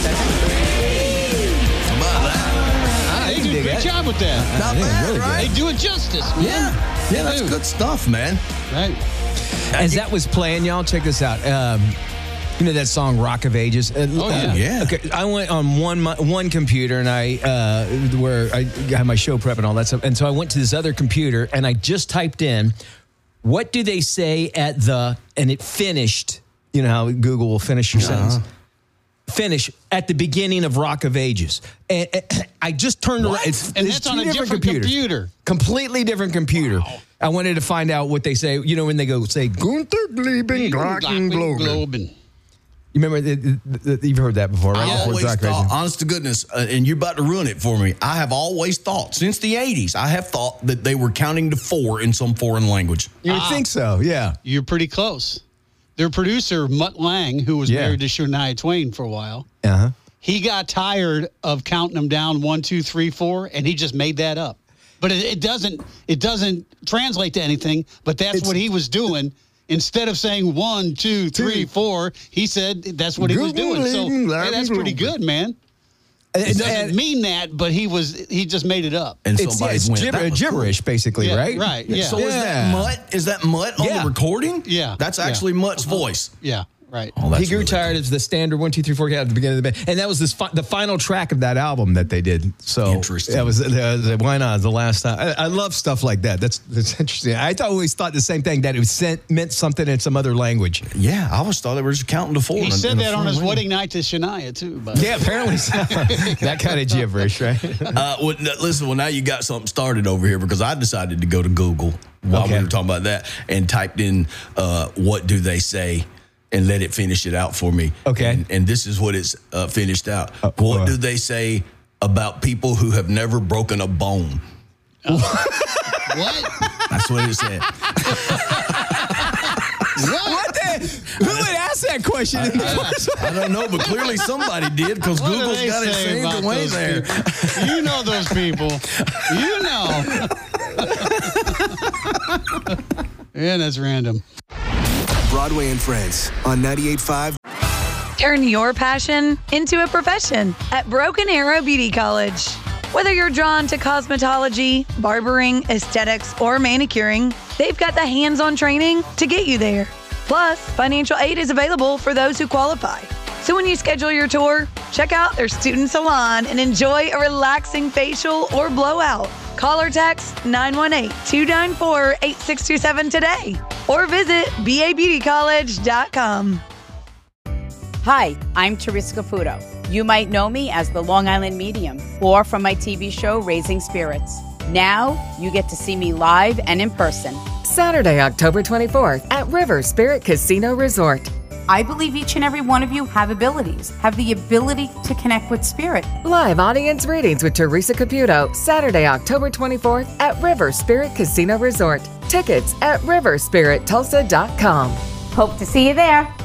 They do a great job with that. Not bad, really right? They do it justice, man. Yeah, that's good stuff, man. Right. As that was playing, y'all, check this out. You know that song "Rock of Ages"? Yeah. Okay, I went on one computer and where I had my show prep and all that stuff, and so I went to this other computer and I just typed in, "What do they say at the?" and it finished. You know how Google will finish your sentence. Finish at the beginning of Rock of Ages. And I just turned around. And that's on a different computer. Completely different computer. Wow. I wanted to find out what they say. You know, when they go say, Gunther Gleben, Glocken. You remember, you've heard that before, right? I always thought, honest to goodness, and you're about to ruin it for me, I have always thought, since the 80s, I have thought that they were counting to 4 in some foreign language. You would think so, yeah. You're pretty close. Their producer, Mutt Lang, who was married to Shania Twain for a while, he got tired of counting them down 1, 2, 3, 4, and he just made that up. But it doesn't translate to anything, but that's what he was doing. Instead of saying 1, 2, 3, 4, he said that's what he was doing. So that's pretty good, man. It doesn't mean that, but he just made it up. And it's gibberish, basically, right? Right. Yeah. So is that Mutt? Is that Mutt on the recording? Yeah. That's actually Mutt's voice. Yeah. Right. Oh, he grew tired of the standard 1, 2, 3, 4 at the beginning of the band, and that was the final track of that album that they did. So interesting. That was why not the last time? I love stuff like that. That's interesting. I always thought the same thing, that it meant something in some other language. Yeah, I always thought they were just counting to 4. He said that on his wedding night to Shania too. Yeah, apparently so. That kind of gibberish, right? Listen, now you got something started over here, because I decided to go to Google while we were talking about that and typed in what do they say, and let it finish it out for me. Okay. And this is what it's finished out. What do they say about people who have never broken a bone? What? That's what it said. What who would ask that question? I don't know, but clearly somebody did, because Google's got it saved away there. You know those people. You know. Yeah, that's random. Broadway and Friends on 98.5. Turn your passion into a profession at Broken Arrow Beauty College. Whether you're drawn to cosmetology, barbering, aesthetics, or manicuring, they've got the hands-on training to get you there. Plus, financial aid is available for those who qualify. So when you schedule your tour, check out their student salon and enjoy a relaxing facial or blowout. Call or text 918-294-8627 today or visit babeautycollege.com. Hi, I'm Teresa Caputo. You might know me as the Long Island Medium or from my TV show, Raising Spirits. Now you get to see me live and in person. Saturday, October 24th at River Spirit Casino Resort. I believe each and every one of you have the ability to connect with spirit. Live audience readings with Teresa Caputo, Saturday, October 24th at River Spirit Casino Resort. Tickets at riverspirittulsa.com. Hope to see you there.